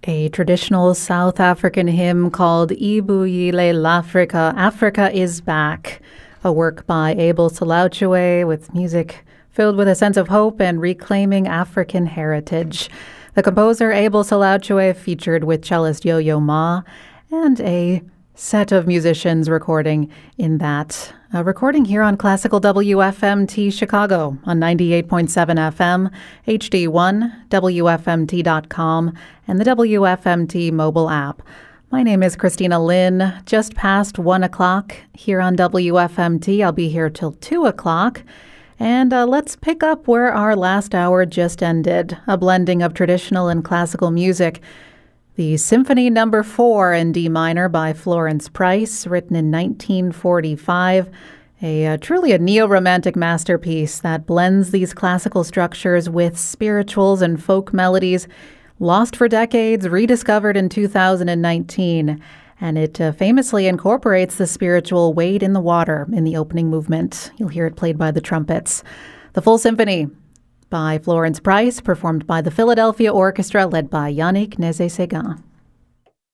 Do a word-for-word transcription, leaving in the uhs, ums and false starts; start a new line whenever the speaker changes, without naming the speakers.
A traditional South African hymn called Ibuyile l'Afrika, Africa is Back, a work by Abel Selauchue with music filled with a sense of hope and reclaiming African heritage. The composer Abel Selauchue featured with cellist Yo-Yo Ma and a set of musicians recording in that. A recording here on Classical W F M T Chicago on ninety-eight point seven F M, H D one, W F M T dot com, and the W F M T mobile app. My name is Christina Lynn. Just past one o'clock here on W F M T. I'll be here till two o'clock. And uh, let's pick up where our last hour just ended, a blending of traditional and classical music. The Symphony Number Four in D minor by Florence Price, written in nineteen forty-five, a uh, truly a neo-romantic masterpiece that blends these classical structures with spirituals and folk melodies, lost for decades, rediscovered in two thousand nineteen, and it uh, famously incorporates the spiritual Wade in the Water in the opening movement. You'll hear it played by the trumpets. The full symphony by Florence Price, performed by the Philadelphia Orchestra, led by Yannick Nézet-Séguin.